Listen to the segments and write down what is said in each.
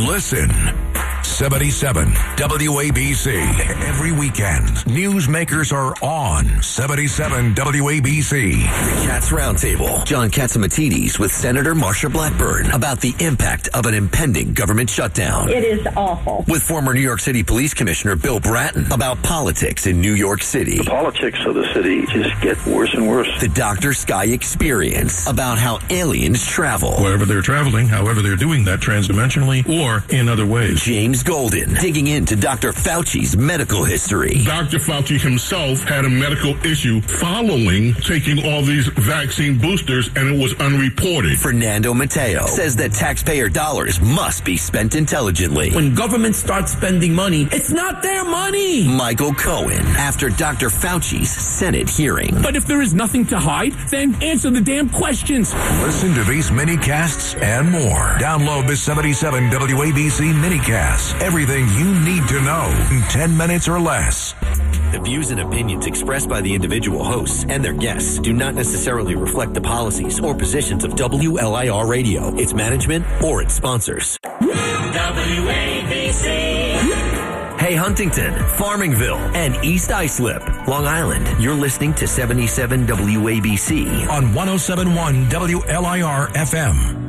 Listen. 77 WABC. Every weekend, newsmakers are on 77 WABC. The Cats Roundtable. John Catsimatidis with Senator Marsha Blackburn about the impact of an impending government shutdown. It is awful. With former New York City Police Commissioner Bill Bratton about politics in New York City. The politics of the city just get worse and worse. The Dr. Sky Experience about how aliens travel. Wherever they're traveling, however they're doing that transdimensionally or in other ways. James Golden digging into Dr. Fauci's medical history. Dr. Fauci himself had a medical issue following taking all these vaccine boosters, and it was unreported. Fernando Mateo says that taxpayer dollars must be spent intelligently. When government starts spending money, it's not their money. Michael Cohen after Dr. Fauci's Senate hearing. But if there is nothing to hide, then answer the damn questions. Listen to these mini-casts and more. Download the 77 WABC mini-cast. Everything you need to know in 10 minutes or less. The views and opinions expressed by the individual hosts and their guests do not necessarily reflect the policies or positions of WLIR Radio, its management, or its sponsors. WABC. Hey Huntington, Farmingville, and East Islip, Long Island. You're listening to 77 WABC on 107.1 WLIR FM.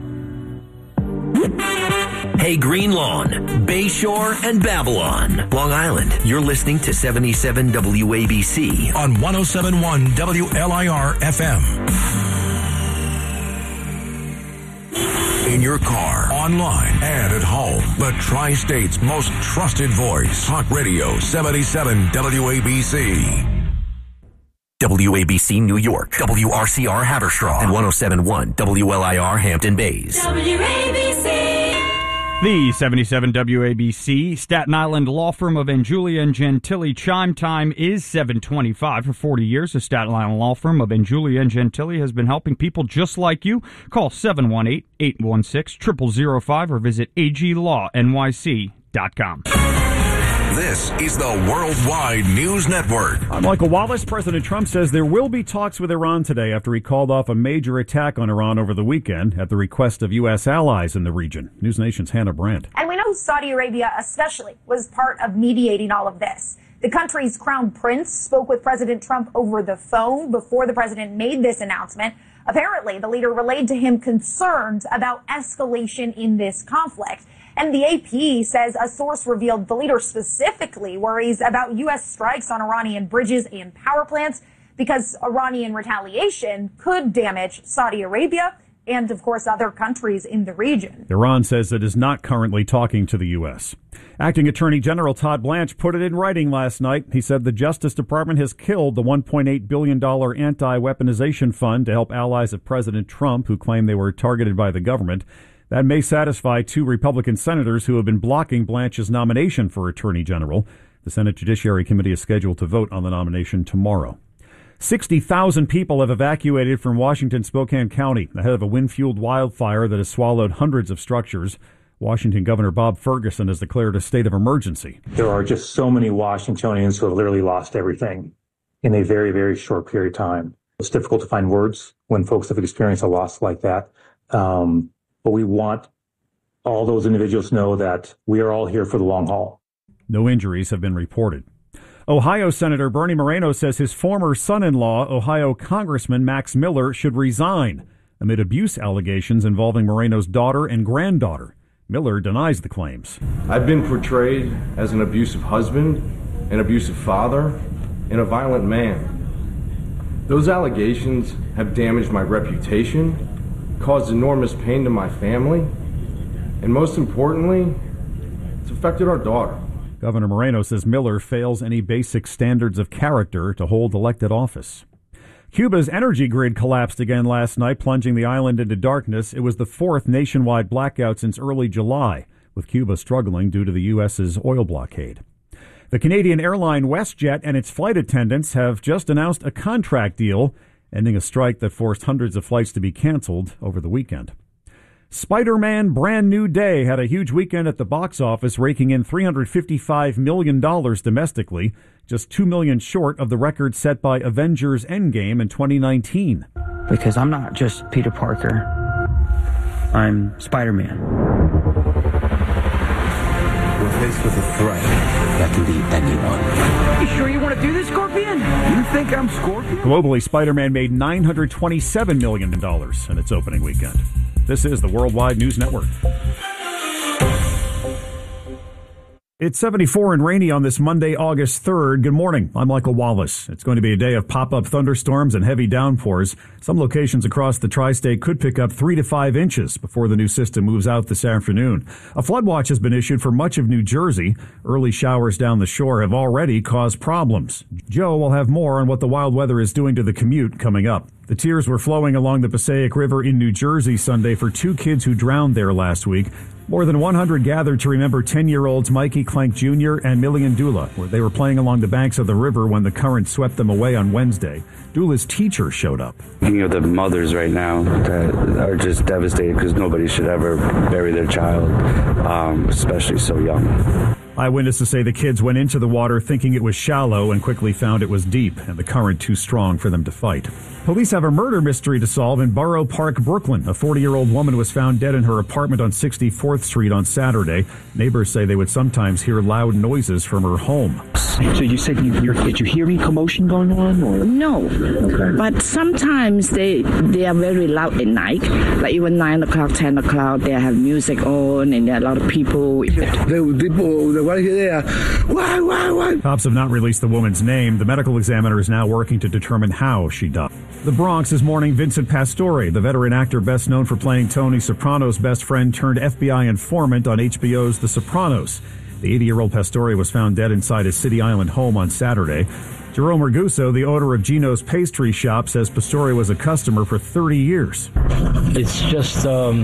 Hey Green Lawn, Bayshore, and Babylon, Long Island. You're listening to 77 WABC on 107.1 WLIR FM. In your car, online, and at home. The Tri-State's most trusted voice. Talk Radio 77 WABC. WABC New York, WRCR Haverstraw, and 107.1 WLIR Hampton Bays. WABC. The 77 WABC Staten Island law firm of Anjulia and Gentili. Chime time is 7:25. For 40 years, the Staten Island law firm of Anjulia and Gentili has been helping people just like you. Call 718-816-0005 or visit aglawnyc.com. This is the Worldwide News Network. I'm Michael Wallace. President Trump says there will be talks with Iran today after he called off a major attack on Iran over the weekend at the request of U.S. allies in the region. News Nation's Hannah Brandt. And we know Saudi Arabia especially was part of mediating all of this. The country's crown prince spoke with President Trump over the phone before the president made this announcement. Apparently, the leader relayed to him concerns about escalation in this conflict. And the AP says a source revealed the leader specifically worries about U.S. strikes on Iranian bridges and power plants because Iranian retaliation could damage Saudi Arabia and, of course, other countries in the region. Iran says it is not currently talking to the U.S. Acting Attorney General Todd Blanche put it in writing last night. He said the Justice Department has killed the $1.8 billion anti-weaponization fund to help allies of President Trump who claim they were targeted by the government. That may satisfy two Republican senators who have been blocking Blanche's nomination for Attorney General. The Senate Judiciary Committee is scheduled to vote on the nomination tomorrow. 60,000 people have evacuated from Washington Spokane County ahead of a wind-fueled wildfire that has swallowed hundreds of structures. Washington Governor Bob Ferguson has declared a state of emergency. There are just so many Washingtonians who have literally lost everything in a very, very short period of time. It's difficult to find words when folks have experienced a loss like that. But we want all those individuals to know that we are all here for the long haul. No injuries have been reported. Ohio Senator Bernie Moreno says his former son-in-law, Ohio Congressman Max Miller, should resign amid abuse allegations involving Moreno's daughter and granddaughter. Miller denies the claims. I've been portrayed as an abusive husband, an abusive father, and a violent man. Those allegations have damaged my reputation, caused enormous pain to my family, and most importantly, it's affected our daughter. Governor Moreno says Miller fails any basic standards of character to hold elected office. Cuba's energy grid collapsed again last night, plunging the island into darkness. It was the fourth nationwide blackout since early July, with Cuba struggling due to the U.S.'s oil blockade. The Canadian airline WestJet and its flight attendants have just announced a contract deal, ending a strike that forced hundreds of flights to be canceled over the weekend. Spider-Man Brand New Day had a huge weekend at the box office, raking in $355 million domestically, just $2 million short of the record set by Avengers Endgame in 2019. Because I'm not just Peter Parker, I'm Spider-Man. we're faced with a threat that can be anyone. You sure you want to do this, Scorpion? You think I'm Scorpion? Globally, Spider-Man made $927 million in its opening weekend. This is the Worldwide News Network. It's 74 and rainy on this Monday, August 3rd. Good morning. I'm Michael Wallace. It's going to be a day of pop-up thunderstorms and heavy downpours. Some locations across the tri-state could pick up 3 to 5 inches before the new system moves out this afternoon. A flood watch has been issued for much of New Jersey. Early showers down the shore have already caused problems. Joe will have more on what the wild weather is doing to the commute coming up. The tears were flowing along the Passaic River in New Jersey Sunday for 2 kids who drowned there last week. More than 100 gathered to remember 10-year-olds Mikey Clank Jr. and Millian Dula, where they were playing along the banks of the river when the current swept them away on Wednesday. Dula's teacher showed up. Thinking of the mothers right now that are just devastated because nobody should ever bury their child, especially so young. Eyewitnesses say the kids went into the water thinking it was shallow and quickly found it was deep and the current too strong for them to fight. Police have a murder mystery to solve in Borough Park, Brooklyn. A 40-year-old woman was found dead in her apartment on 64th Street on Saturday. Neighbors say they would sometimes hear loud noises from her home. So you said did you hear any commotion going on? Or? No. Okay. But sometimes they are very loud at night. Like even 9 o'clock, 10 o'clock, they have music on and there are a lot of people. There were people that were there. Why? Cops have not released the woman's name. The medical examiner is now working to determine how she died. The Bronx is mourning Vincent Pastore, the veteran actor best known for playing Tony Soprano's best friend turned FBI informant on HBO's The Sopranos. The 80-year-old Pastore was found dead inside his City Island home on Saturday. Jerome Raguso, the owner of Gino's Pastry Shop, says Pastore was a customer for 30 years. It's just,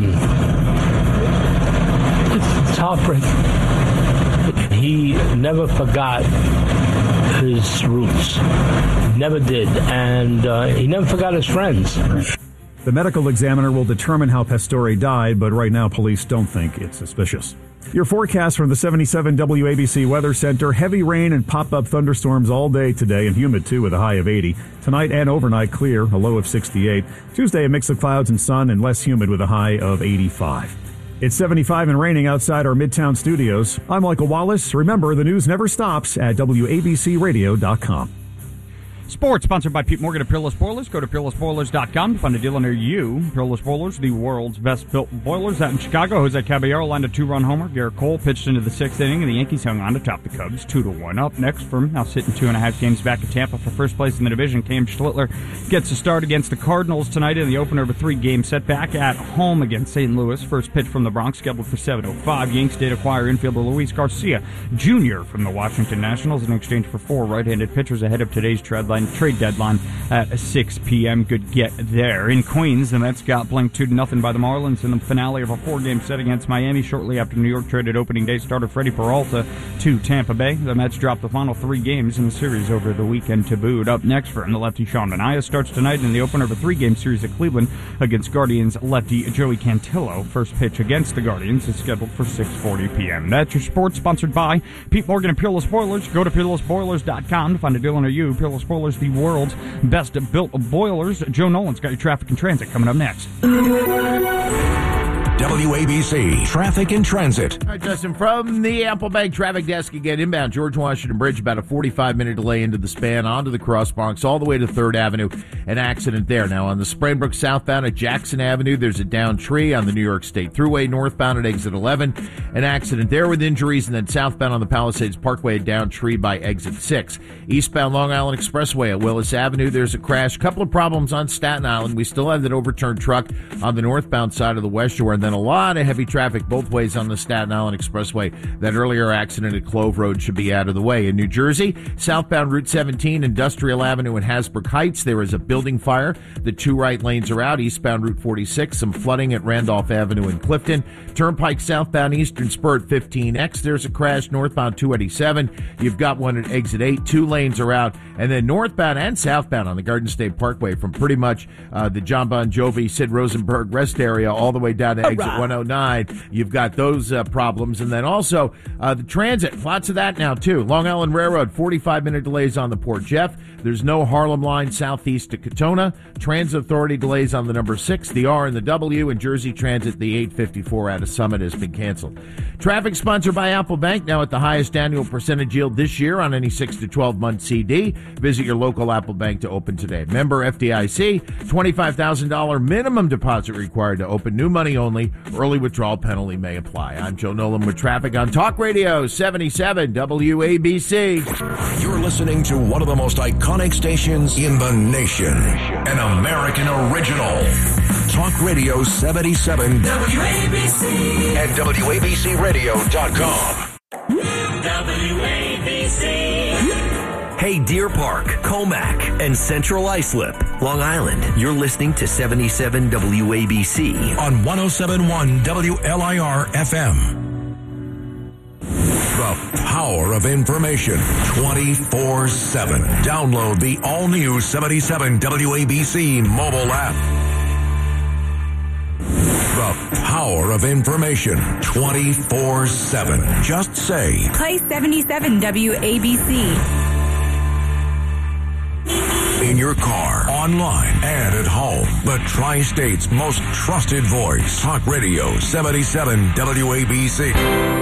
it's heartbreaking. He never forgot his roots. Never did. And he never forgot his friends. The medical examiner will determine how Pastore died, but right now police don't think it's suspicious. Your forecast from the 77 WABC Weather Center. Heavy rain and pop-up thunderstorms all day today, and humid too with a high of 80. Tonight and overnight clear, a low of 68. Tuesday a mix of clouds and sun and less humid with a high of 85. It's 75 and raining outside our Midtown studios. I'm Michael Wallace. Remember, the news never stops at WABCRadio.com. Sports, sponsored by Pete Morgan at Peerless Boilers. Go to PeerlessBoilers.com to find a dealer near you. Peerless Boilers, the world's best-built boilers. Out in Chicago, Jose Caballero lined a 2-run homer. Garrett Cole pitched into the 6th inning, and the Yankees hung on to top the Cubs 2-1. Up next from now sitting 2.5 games back at Tampa for first place in the division, Cam Schlittler gets a start against the Cardinals tonight in the opener of a 3-game setback at home against St. Louis. First pitch from the Bronx scheduled for 7:05. Yanks did acquire infielder Luis Garcia Jr. from the Washington Nationals in exchange for 4 right-handed pitchers ahead of today's trade deadline at 6 p.m. Good get there. In Queens, the Mets got blanked 2-0 by the Marlins in the finale of a 4-game set against Miami shortly after New York traded opening day starter Freddie Peralta to Tampa Bay. The Mets dropped the final 3 games in the series over the weekend tabooed. Up next for the lefty Sean Manaea starts tonight in the opener of a 3-game series at Cleveland against Guardians lefty Joey Cantillo. First pitch against the Guardians is scheduled for 6:40 p.m. That's your sports, sponsored by Pete Morgan and Peerless Boilers. Go to PeerlessBoilers.com to find a dealer near you. Peerless Boilers, the world's best-built boilers. Joe Nolan's got your traffic and transit coming up next. WABC Traffic and Transit. All right, Justin, from the Apple Bank Traffic Desk again, inbound George Washington Bridge, about a 45-minute delay into the span, onto the Crossbronx, all the way to 3rd Avenue. An accident there. Now, on the Springbrook southbound at Jackson Avenue, there's a downed tree on the New York State Thruway, northbound at exit 11. An accident there with injuries, and then southbound on the Palisades Parkway, a downed tree by exit 6. Eastbound Long Island Expressway at Willis Avenue, there's a crash. Couple of problems on Staten Island. We still have that overturned truck on the northbound side of the West Shore, and then a lot of heavy traffic both ways on the Staten Island Expressway. That earlier accident at Clove Road should be out of the way. In New Jersey, southbound Route 17, Industrial Avenue in Hasbrook Heights, there is a building fire. The 2 right lanes are out. Eastbound Route 46, some flooding at Randolph Avenue in Clifton. Turnpike southbound Eastern Spur at 15X, there's a crash. Northbound 287, you've got one at exit 8. 2 lanes are out. And then northbound and southbound on the Garden State Parkway from pretty much the John Bon Jovi, Sid Rosenberg rest area all the way down to exit at 109. You've got those problems. And then also the transit, lots of that now, too. Long Island Railroad, 45-minute delays on the Port Jeff. There's no Harlem line southeast to Katona. Transit Authority delays on the number 6, the R and the W, and Jersey Transit, the 854 out of Summit has been canceled. Traffic sponsored by Apple Bank, now at the highest annual percentage yield this year on any 6 to 12-month CD. Visit your local Apple Bank to open today. Member FDIC, $25,000 minimum deposit required to open. New money only. Early withdrawal penalty may apply. I'm Joe Nolan with traffic on Talk Radio 77 WABC. You're listening to one of the most iconic stations in the nation. An American original. Talk Radio 77 WABC and WABCRadio.com. WABC. Hey, Deer Park, Comac, and Central Islip, Long Island. You're listening to 77 WABC on 107.1 WLIR FM. The power of information 24/7. Download the all-new 77 WABC mobile app. The power of information 24/7. Just say, play 77 WABC. In your car, online, and at home. The Tri-State's most trusted voice. Talk Radio 77 WABC.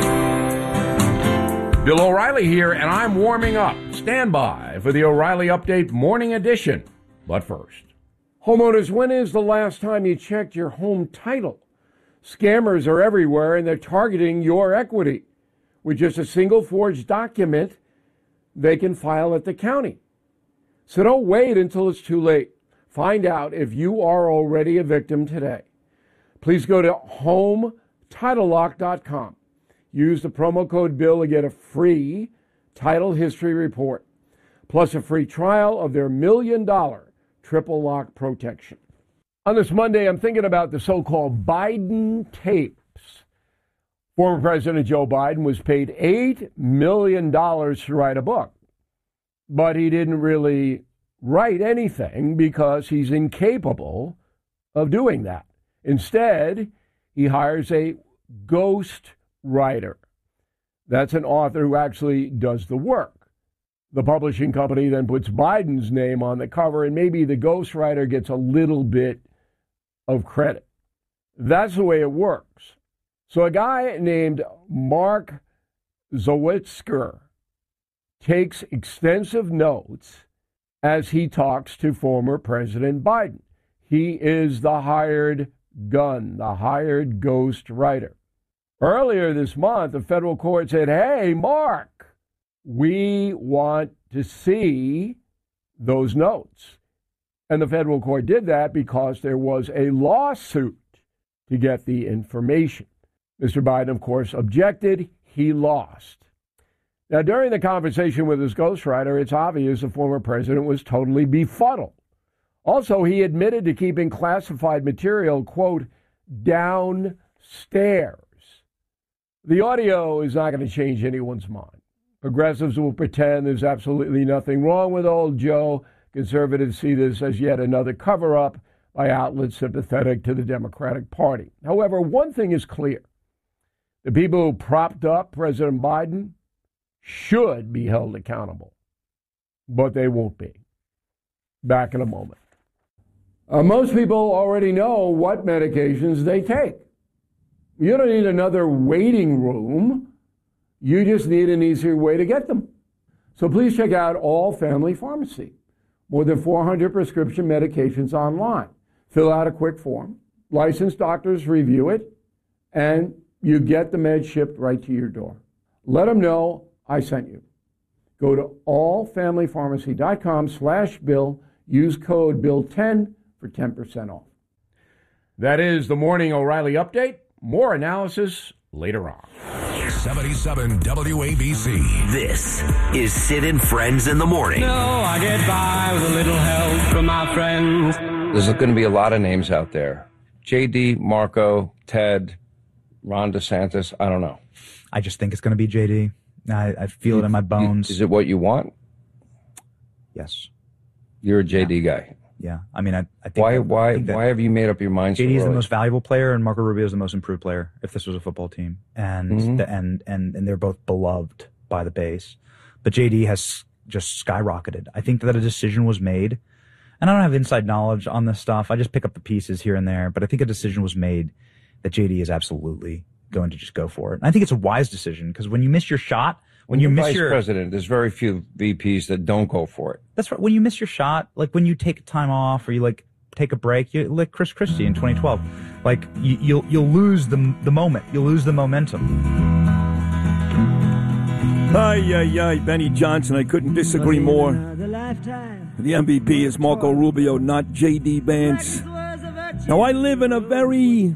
Bill O'Reilly here, and I'm warming up. Stand by for the O'Reilly Update Morning Edition. But first, homeowners, when is the last time you checked your home title? Scammers are everywhere, and they're targeting your equity. With just a single forged document, they can file at the county. So don't wait until it's too late. Find out if you are already a victim today. Please go to HomeTitleLock.com. Use the promo code BILL to get a free title history report, plus a free trial of their $1 million triple lock protection. On this Monday, I'm thinking about the so-called Biden tapes. Former President Joe Biden was paid $8 million to write a book, but he didn't really write anything because he's incapable of doing that. Instead, he hires a ghost writer. That's an author who actually does the work. The publishing company then puts Biden's name on the cover, and maybe the ghostwriter gets a little bit of credit. That's the way it works. So a guy named Mark Zawitsker takes extensive notes as he talks to former President Biden. He is the hired gun, the hired ghost writer. Earlier this month, the federal court said, hey, Mark, we want to see those notes. And the federal court did that because there was a lawsuit to get the information. Mr. Biden, of course, objected. He lost. Now, during the conversation with his ghostwriter, it's obvious the former president was totally befuddled. Also, he admitted to keeping classified material, quote, downstairs. The audio is not going to change anyone's mind. Progressives will pretend there's absolutely nothing wrong with old Joe. Conservatives see this as yet another cover-up by outlets sympathetic to the Democratic Party. However, one thing is clear. The people who propped up President Biden should be held accountable, but they won't be. Back in a moment. Most people already know what medications they take. You don't need another waiting room. You just need an easier way to get them. So please check out All Family Pharmacy. More than 400 prescription medications online. Fill out a quick form. Licensed doctors review it, and you get the meds shipped right to your door. Let them know I sent you. Go to allfamilypharmacy.com/Bill. Use code BILL10 for 10% off. That is the Morning O'Reilly Update. More analysis later on. 77 WABC. This is Sid and Friends in the Morning. No, I get by with a little help from my friends. There's going to be a lot of names out there. JD, Marco, Ted, Ron DeSantis. I don't know. I just think it's going to be JD. I feel it in my bones. Is it what you want? Yes. You're a JD guy. Yeah. I mean, I think why have you made up your mind so JD is the early? most valuable player, and Marco Rubio is the most improved player. If this was a football team, and and they're both beloved by the base, but JD has just skyrocketed. I think that a decision was made, and I don't have inside knowledge on this stuff. I just pick up the pieces here and there, but I think a decision was made that JD is absolutely going to just go for it. And I think it's a wise decision because when you miss your shot. When you miss vice your president, there's very few VPs that don't go for it. That's right. When you miss your shot, like when you take time off or you like take a break, you like Chris Christie in 2012, like you'll lose the moment. You'll lose the momentum. Benny Johnson. I couldn't disagree more. The MVP is Marco Rubio, not J.D. Vance. Now I live in a very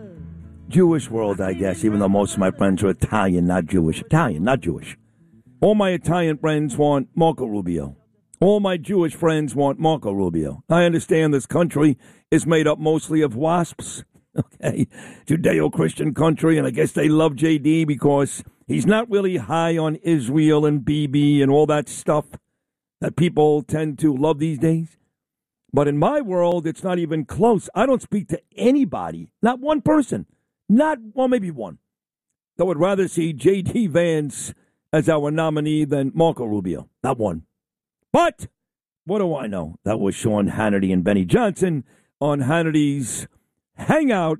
Jewish world, I guess, even though most of my friends are Italian, not Jewish. Italian, not Jewish. All my Italian friends want Marco Rubio. All my Jewish friends want Marco Rubio. I understand this country is made up mostly of WASPs, okay? Judeo-Christian country, and I guess they love JD because he's not really high on Israel and Bibi and all that stuff that people tend to love these days. But in my world, it's not even close. I don't speak to anybody, not one person, maybe one, that would rather see J.D. Vance as our nominee than Marco Rubio. Not one. But what do I know? That was Sean Hannity and Benny Johnson on Hannity's Hangout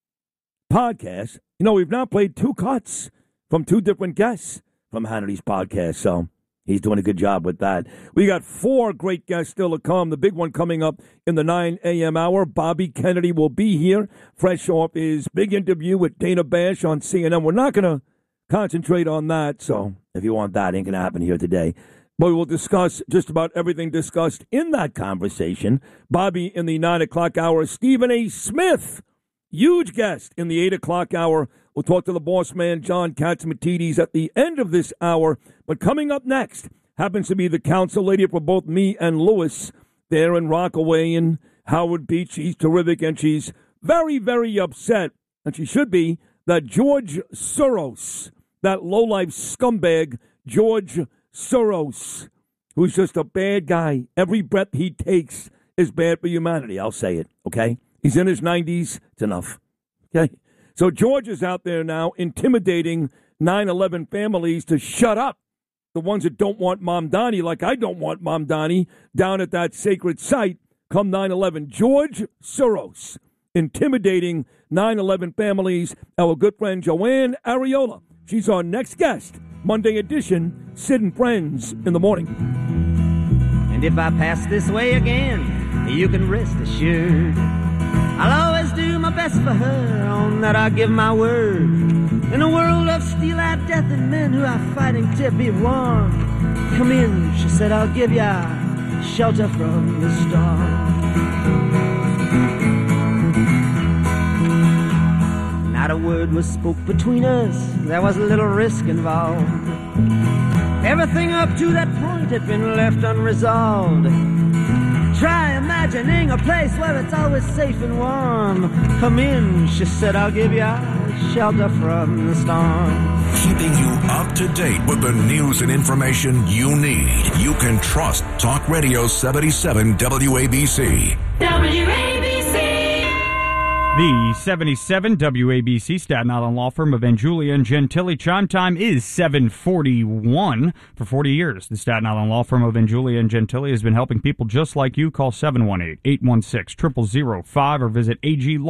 podcast. You know, we've now played 2 cuts from 2 different guests from Hannity's podcast, so he's doing a good job with that. We got 4 great guests still to come. The big one coming up in the 9 a.m. hour. Bobby Kennedy will be here, fresh off his big interview with Dana Bash on CNN. We're not going to concentrate on that, so if you want that, it ain't going to happen here today. But we will discuss just about everything discussed in that conversation. Bobby in the 9 o'clock hour. Stephen A. Smith, huge guest in the 8 o'clock hour. We'll talk to the boss man, John Catsimatidis, at the end of this hour. But coming up next happens to be the council lady for both me and Lewis there in Rockaway and Howard Beach. She's terrific, and she's very, very upset, and she should be, that George Soros, that lowlife scumbag, George Soros, who's just a bad guy. Every breath he takes is bad for humanity. I'll say it, okay? He's in his 90s. It's enough, okay? So George is out there now intimidating 9/11 families to shut up. The ones that don't want Mamdani, like I don't want Mamdani, down at that sacred site come 9/11. George Soros intimidating 9/11 families. Our good friend Joanne Ariola. She's our next guest. Monday edition, Sid and Friends in the morning. And if I pass this way again, you can rest assured I'll always do my best for her, on that I give my word. In a world of steel-eyed death and men who are fighting to be warm, come in, she said, I'll give ya shelter from the storm. Not a word was spoke between us, there was a little risk involved. Everything up to that point had been left unresolved. Try imagining a place where it's always safe and warm. Come in, she said, I'll give you shelter from the storm. Keeping you up to date with the news and information you need. You can trust Talk Radio 77 WABC. WABC. The 77 WABC Staten Island law firm of Anjulia and Gentili. Chime time is 7:41. For 40 years, the Staten Island law firm of Anjulia and Gentili has been helping people just like you. Call 718-816-0005 or visit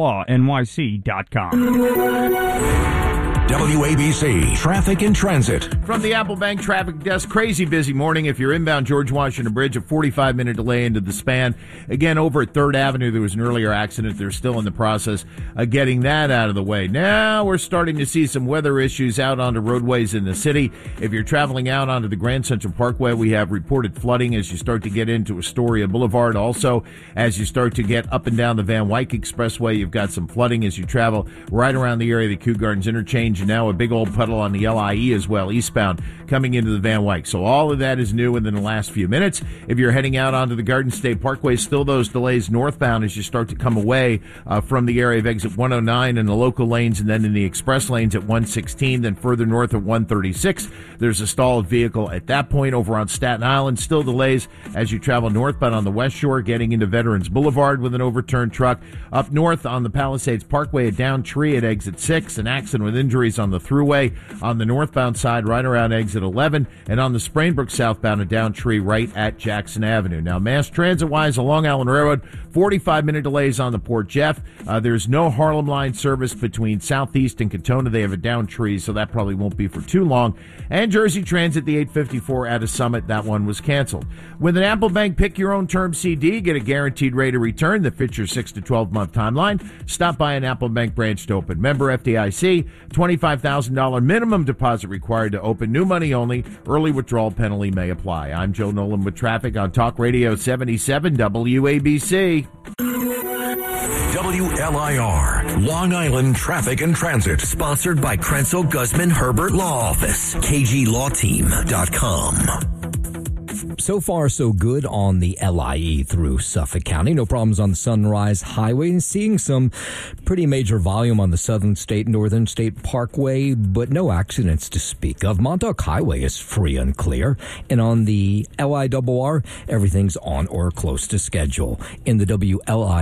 aglawnyc.com. WABC Traffic and Transit. From the Apple Bank Traffic Desk, crazy busy morning. If you're inbound George Washington Bridge, a 45-minute delay into the span. Again, over at 3rd Avenue, there was an earlier accident. They're still in the process of getting that out of the way. Now we're starting to see some weather issues out onto roadways in the city. If you're traveling out onto the Grand Central Parkway, we have reported flooding as you start to get into Astoria Boulevard. Also, as you start to get up and down the Van Wyck Expressway, you've got some flooding as you travel right around the area of the Kew Gardens Interchange change, and now a big old puddle on the LIE as well, eastbound, coming into the Van Wyck. So all of that is new within the last few minutes. If you're heading out onto the Garden State Parkway, still those delays northbound as you start to come away from the area of exit 109 in the local lanes, and then in the express lanes at 116, then further north at 136. There's a stalled vehicle at that point over on Staten Island. Still delays as you travel northbound on the West Shore, getting into Veterans Boulevard with an overturned truck. Up north on the Palisades Parkway, a downed tree at exit 6, an accident with injuries on the thruway on the northbound side right around exit 11, and on the Sprainbrook southbound, a downed tree right at Jackson Avenue. Now, mass transit-wise, along Allen Railroad, 45-minute delays on the Port Jeff. There's no Harlem Line service between Southeast and Katona. They have a downed tree, so that probably won't be for too long. And Jersey Transit, the 854 out of Summit, that one was canceled. With an Apple Bank Pick Your Own Term CD, get a guaranteed rate of return that fits your 6 to 12-month timeline. Stop by an Apple Bank branch to open. Member FDIC, $25,000 minimum deposit required to open. New money only. Early withdrawal penalty may apply. I'm Joe Nolan with traffic on Talk Radio 77 WABC. WLIR, Long Island Traffic and Transit. Sponsored by Krenzel Guzman Herbert Law Office. KGLawTeam.com. So far, so good on the LIE through Suffolk County. No problems on the Sunrise Highway, and seeing some pretty major volume on the Southern State, Northern State Parkway, but no accidents to speak of. Montauk Highway is free and clear. And on the LIRR, everything's on or close to schedule. In the WLI